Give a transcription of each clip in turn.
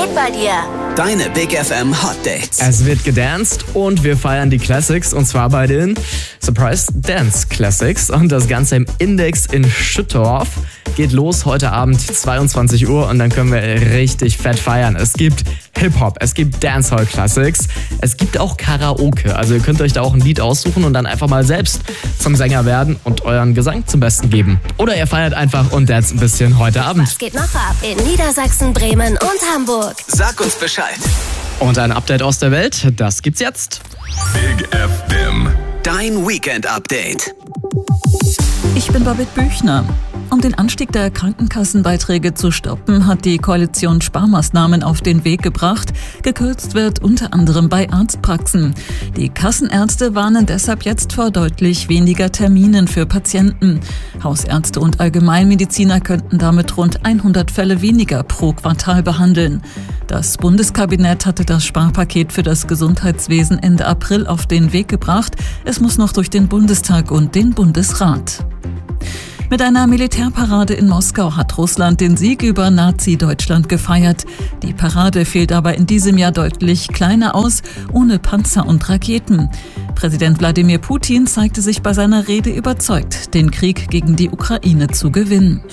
geht bei dir? Deine Big FM Hot Dates. Es wird gedanced und wir feiern die Classics und zwar bei den Surprise Dance Classics und das Ganze im Index in Schüttorf. Geht los heute Abend 22 Uhr und dann können wir richtig fett feiern. Es gibt Hip-Hop, es gibt Dancehall Classics, es gibt auch Karaoke. Also ihr könnt euch da auch ein Lied aussuchen und dann einfach mal selbst zum Sänger werden und euren Gesang zum Besten geben. Oder ihr feiert einfach und danced ein bisschen heute Abend. Was geht noch ab in Niedersachsen, Bremen und Hamburg? Sag uns Bescheid. Und ein Update aus der Welt, das gibt's jetzt. Big FM. Dein Weekend-Update. Ich bin Babette Büchner. Um den Anstieg der Krankenkassenbeiträge zu stoppen, hat die Koalition Sparmaßnahmen auf den Weg gebracht. Gekürzt wird unter anderem bei Arztpraxen. Die Kassenärzte warnen deshalb jetzt vor deutlich weniger Terminen für Patienten. Hausärzte und Allgemeinmediziner könnten damit rund 100 Fälle weniger pro Quartal behandeln. Das Bundeskabinett hatte das Sparpaket für das Gesundheitswesen Ende April auf den Weg gebracht. Es muss noch durch den Bundestag und den Bundesrat. Mit einer Militärparade in Moskau hat Russland den Sieg über Nazi-Deutschland gefeiert. Die Parade fiel aber in diesem Jahr deutlich kleiner aus, ohne Panzer und Raketen. Präsident Wladimir Putin zeigte sich bei seiner Rede überzeugt, den Krieg gegen die Ukraine zu gewinnen.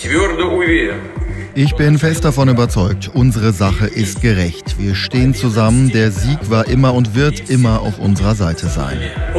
Ich bin fest davon überzeugt, unsere Sache ist gerecht. Wir stehen zusammen, der Sieg war immer und wird immer auf unserer Seite sein.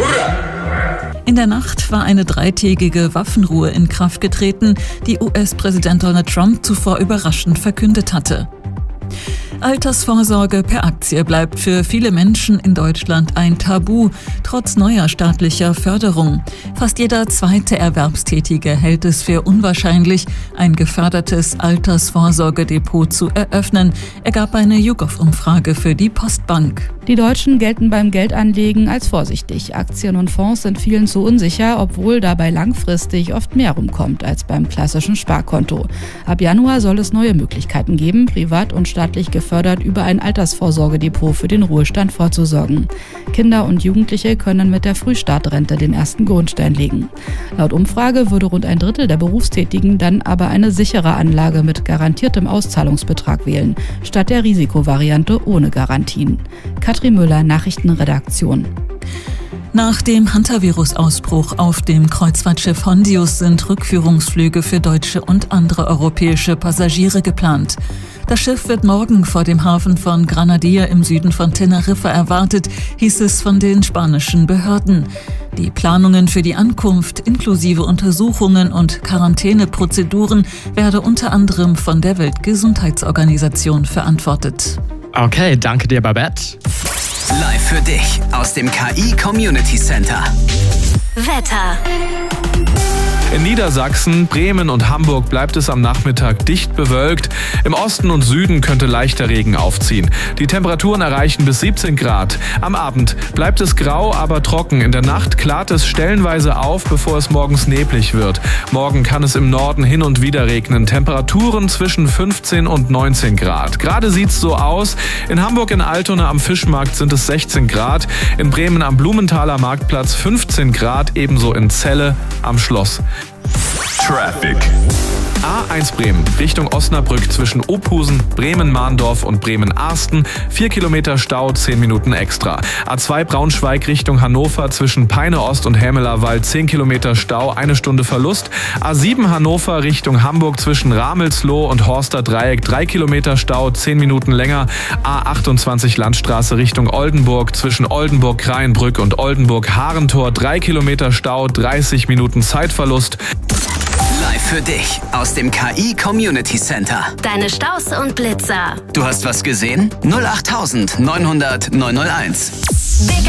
In der Nacht war eine 3-tägige Waffenruhe in Kraft getreten, die US-Präsident Donald Trump zuvor überraschend verkündet hatte. Altersvorsorge per Aktie bleibt für viele Menschen in Deutschland ein Tabu, trotz neuer staatlicher Förderung. Fast jeder zweite Erwerbstätige hält es für unwahrscheinlich, ein gefördertes Altersvorsorgedepot zu eröffnen, ergab eine YouGov-Umfrage für die Postbank. Die Deutschen gelten beim Geldanlegen als vorsichtig. Aktien und Fonds sind vielen zu unsicher, obwohl dabei langfristig oft mehr rumkommt als beim klassischen Sparkonto. Ab Januar soll es neue Möglichkeiten geben, privat und staatlich gefördert über ein Altersvorsorgedepot für den Ruhestand vorzusorgen. Kinder und Jugendliche können mit der Frühstartrente den ersten Grundstein legen. Laut Umfrage würde rund ein Drittel der Berufstätigen dann aber eine sichere Anlage mit garantiertem Auszahlungsbetrag wählen, statt der Risikovariante ohne Garantien. Katrin Müller, Nachrichtenredaktion. Nach dem Hantavirus-Ausbruch auf dem Kreuzfahrtschiff Hondius sind Rückführungsflüge für deutsche und andere europäische Passagiere geplant. Das Schiff wird morgen vor dem Hafen von Granadilla im Süden von Teneriffa erwartet, hieß es von den spanischen Behörden. Die Planungen für die Ankunft inklusive Untersuchungen und Quarantäneprozeduren werde unter anderem von der Weltgesundheitsorganisation verantwortet. Okay, danke dir, Babette. Live für dich aus dem KI Community Center. Wetter. In Niedersachsen, Bremen und Hamburg bleibt es am Nachmittag dicht bewölkt. Im Osten und Süden könnte leichter Regen aufziehen. Die Temperaturen erreichen bis 17 Grad. Am Abend bleibt es grau, aber trocken. In der Nacht klart es stellenweise auf, bevor es morgens neblig wird. Morgen kann es im Norden hin und wieder regnen. Temperaturen zwischen 15 und 19 Grad. Gerade sieht's so aus. In Hamburg in Altona am Fischmarkt sind es 16 Grad. In Bremen am Blumenthaler Marktplatz 15 Grad. Ebenso in Celle am Schloss. Traffic. A1 Bremen Richtung Osnabrück zwischen Ophusen, Bremen-Mahndorf und Bremen-Arsten. 4 Kilometer Stau, 10 Minuten extra. A2 Braunschweig Richtung Hannover zwischen Peine Ost und Hämelerwald. 10 Kilometer Stau, 1 Stunde Verlust. A7 Hannover Richtung Hamburg zwischen Ramelsloh und Horster Dreieck. 3 Kilometer Stau, 10 Minuten länger. A28 Landstraße Richtung Oldenburg zwischen Oldenburg-Kreienbrück und Oldenburg-Harentor. 3 Kilometer Stau, 30 Minuten Zeitverlust. Live für dich aus dem KI Community Center. Deine Staus und Blitzer. Du hast was gesehen? 08900 901. Big